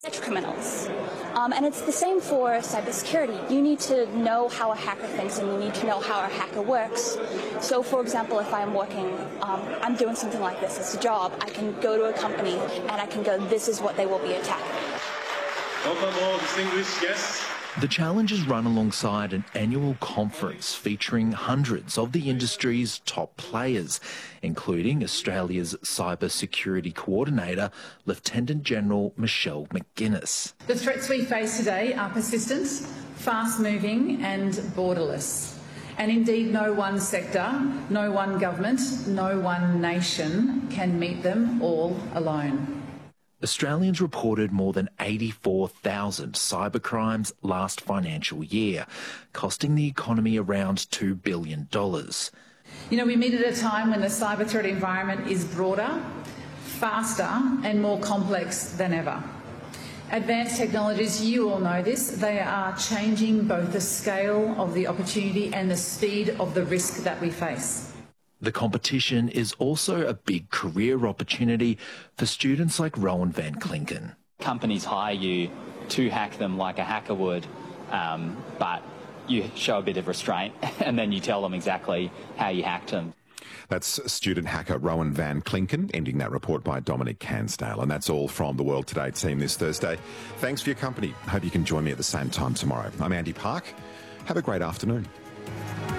criminals. And it's the same for cybersecurity. You need to know how a hacker thinks and you need to know how a hacker works. So, for example, if I'm working, I'm doing something like this as a job, I can go to a company and I can go, this is what they will be attacking. Welcome all distinguished guests. The challenge is run alongside an annual conference featuring hundreds of the industry's top players, including Australia's Cyber Security Coordinator, Lieutenant General Michelle McGuinness. The threats we face today are persistent, fast-moving and borderless. And indeed, no one sector, no one government, no one nation can meet them all alone. Australians reported more than 84,000 cybercrimes last financial year, costing the economy around $2 billion. You know, we meet at a time when the cyber threat environment is broader, faster and more complex than ever. Advanced technologies, you all know this, they are changing both the scale of the opportunity and the speed of the risk that we face. The competition is also a big career opportunity for students like Rowan Van Klinken. Companies hire you to hack them like a hacker would, but you show a bit of restraint and then you tell them exactly how you hacked them. That's student hacker Rowan Van Klinken, ending that report by Dominic Cansdale. And that's all from the World Today team this Thursday. Thanks for your company. Hope you can join me at the same time tomorrow. I'm Andy Park. Have a great afternoon.